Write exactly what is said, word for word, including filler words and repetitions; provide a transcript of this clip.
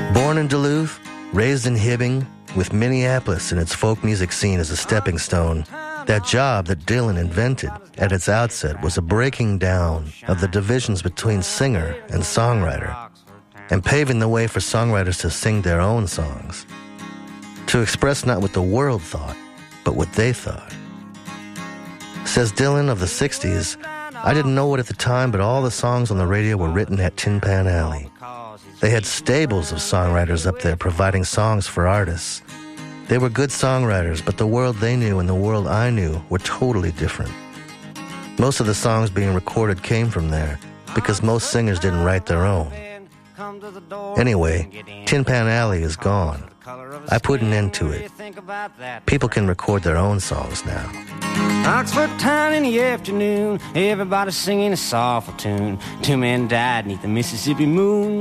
Born in Duluth, raised in Hibbing, with Minneapolis and its folk music scene as a stepping stone, that job that Dylan invented at its outset was a breaking down of the divisions between singer and songwriter, and paving the way for songwriters to sing their own songs, to express not what the world thought, but what they thought. Says Dylan of the sixties, I didn't know it at the time, but all the songs on the radio were written at Tin Pan Alley. They had stables of songwriters up there providing songs for artists. They were good songwriters, but the world they knew and the world I knew were totally different. Most of the songs being recorded came from there, because most singers didn't write their own. Anyway, Tin Pan Alley is gone. I put an end to it. People can record their own songs now. Oxford town in the afternoon, everybody singing a soulful tune. Two men died 'neath the Mississippi moon.